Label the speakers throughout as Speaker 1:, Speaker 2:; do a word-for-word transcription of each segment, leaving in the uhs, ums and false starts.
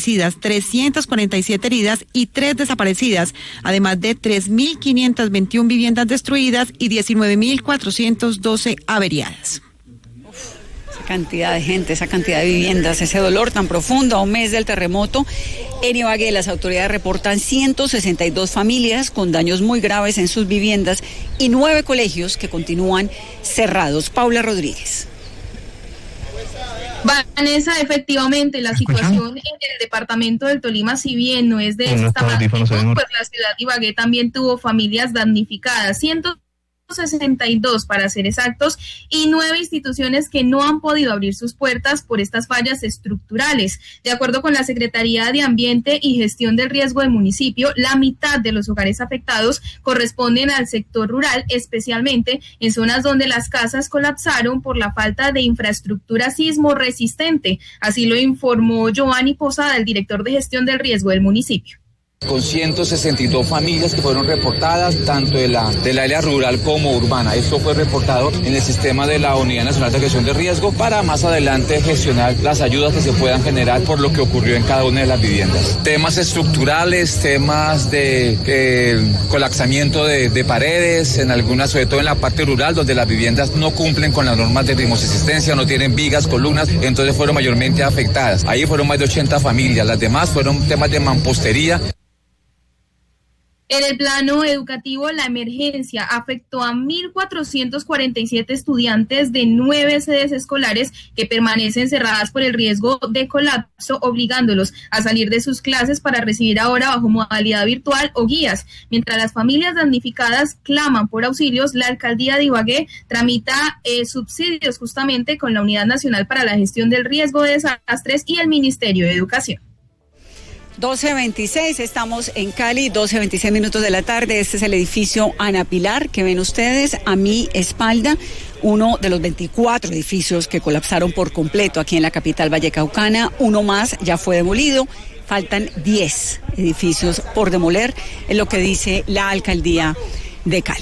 Speaker 1: fallecidas, trescientas cuarenta y siete heridas y tres desaparecidas, además de tres mil quinientas veintiuna viviendas destruidas y diecinueve mil cuatrocientas doce averiadas.
Speaker 2: Esa cantidad de gente, esa cantidad de viviendas, ese dolor tan profundo a un mes del terremoto. En Ibagué las autoridades reportan ciento sesenta y dos familias con daños muy graves en sus viviendas y nueve colegios que continúan cerrados. Paula Rodríguez.
Speaker 3: Vanessa, efectivamente, la situación en el departamento del Tolima, si bien no es de esta magnitud, pues la ciudad de Ibagué también tuvo familias damnificadas, ciento sesenta y dos para ser exactos, y nueve instituciones que no han podido abrir sus puertas por estas fallas estructurales. De acuerdo con la Secretaría de Ambiente y Gestión del Riesgo del municipio, la mitad de los hogares afectados corresponden al sector rural, especialmente en zonas donde las casas colapsaron por la falta de infraestructura sismo resistente. Así lo informó Giovanni Posada, el director de Gestión del Riesgo del municipio.
Speaker 4: Con ciento sesenta y dos familias que fueron reportadas, tanto de la, de la área rural como urbana. Esto fue reportado en el sistema de la Unidad Nacional de Gestión de Riesgo para más adelante gestionar las ayudas que se puedan generar por lo que ocurrió en cada una de las viviendas. Temas estructurales, temas de eh, colapsamiento de, de paredes, en algunas, sobre todo en la parte rural, donde las viviendas no cumplen con las normas de termoresistencia, no tienen vigas, columnas, entonces fueron mayormente afectadas. Ahí fueron más de ochenta familias, las demás fueron temas de mampostería.
Speaker 3: En el plano educativo, la emergencia afectó a mil cuatrocientos cuarenta y siete estudiantes de nueve sedes escolares que permanecen cerradas por el riesgo de colapso, obligándolos a salir de sus clases para recibir ahora bajo modalidad virtual o guías. Mientras las familias damnificadas claman por auxilios, la alcaldía de Ibagué tramita eh, subsidios justamente con la Unidad Nacional para la Gestión del Riesgo de Desastres y el Ministerio de Educación.
Speaker 2: doce veintiséis, estamos en Cali, doce veintiséis minutos de la tarde. Este es el edificio Ana Pilar que ven ustedes a mi espalda, uno de los veinticuatro edificios que colapsaron por completo aquí en la capital vallecaucana. Uno más ya fue demolido, faltan diez edificios por demoler, es lo que dice la alcaldía de Cali.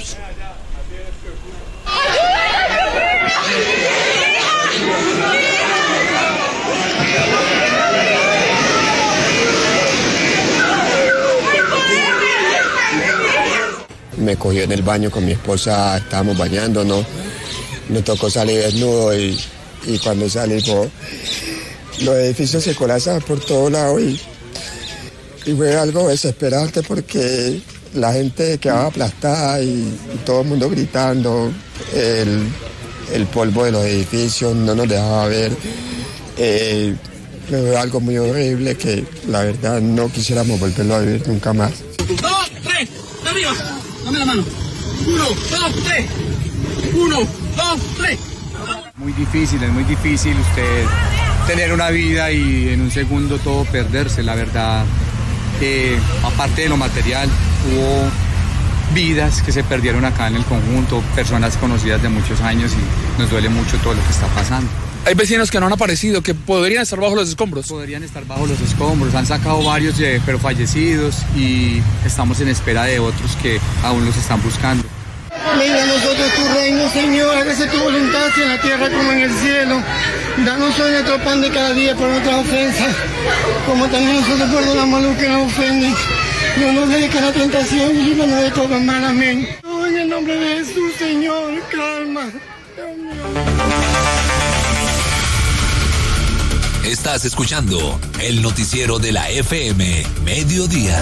Speaker 5: Me cogió en el baño con mi esposa, estábamos bañándonos, me tocó salir desnudo y, y cuando salimos los edificios se colapsaban por todos lados y, y fue algo desesperante porque la gente quedaba aplastada y, y todo el mundo gritando, el, el polvo de los edificios no nos dejaba ver, eh, fue algo muy horrible que la verdad no quisiéramos volverlo a vivir nunca más.
Speaker 6: Dos, tres, arriba. Dame la mano. Uno, dos, tres. Uno, dos, tres.
Speaker 7: Muy difícil, es muy difícil usted tener una vida y en un segundo todo perderse. La verdad, eh, aparte de lo material, hubo vidas que se perdieron acá en el conjunto, personas conocidas de muchos años y nos duele mucho todo lo que está pasando.
Speaker 8: Hay vecinos que no han aparecido, que podrían estar bajo los escombros.
Speaker 7: Podrían estar bajo los escombros, han sacado varios, eh, pero fallecidos, y estamos en espera de otros que aún los están buscando.
Speaker 9: Venga a nosotros tu reino, Señor, hágase tu voluntad en la tierra como en el cielo. Danos hoy nuestro pan de cada día por nuestras ofensas, como también nosotros perdonamos a los que nos ofenden. No nos dejes caer a la tentación y líbranos de todo mal, amén. Oh, en el nombre de Jesús, Señor, calma. Dios mío.
Speaker 10: Estás escuchando el noticiero de la F M Mediodía.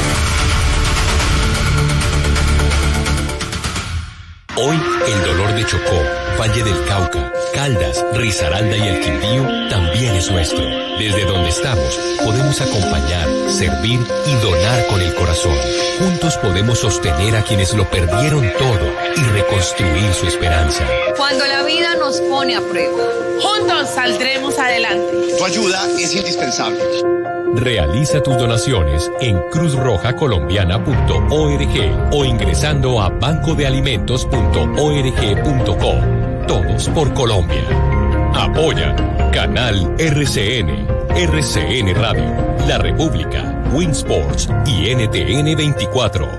Speaker 10: Hoy el dolor de Chocó, Valle del Cauca, Caldas, Risaralda y el Quindío también es nuestro. Desde donde estamos podemos acompañar, servir y donar con el corazón. Juntos podemos sostener a quienes lo perdieron todo y reconstruir su esperanza.
Speaker 11: Cuando la vida nos pone a prueba, juntos saldremos adelante.
Speaker 12: Tu ayuda es indispensable.
Speaker 10: Realiza tus donaciones en cruz roja colombiana punto org o ingresando a banco de alimentos punto org punto co. Todos por Colombia. Apoya Canal R C N, R C N Radio, La República, Winsports y N T N veinticuatro.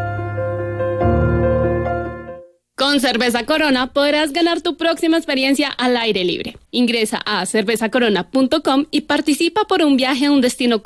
Speaker 13: Con Cerveza Corona podrás ganar tu próxima experiencia al aire libre. Ingresa a cerveza corona punto com y participa por un viaje a un destino